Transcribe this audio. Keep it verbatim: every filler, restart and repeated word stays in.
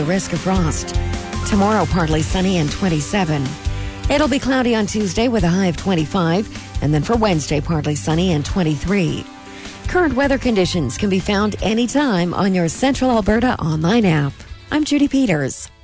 the risk of frost. Tomorrow, partly sunny and twenty-seven. It'll be cloudy on Tuesday with a high of twenty-five, and then for Wednesday, partly sunny and twenty-three. Current weather conditions can be found anytime on your Central Alberta online app. I'm Judy Peters.